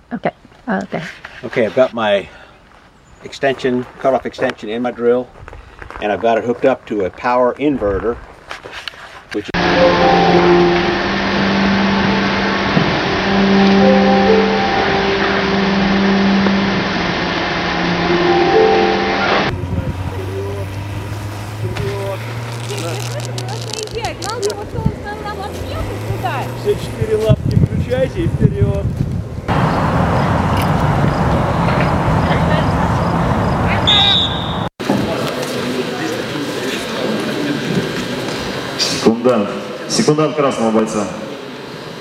Okay. Okay. Okay, I've got my extension, cutoff extension in my drill, and I've got it hooked up to a power inverter, which Все 4 лапки включайте и вперед. Секундант красного бойца.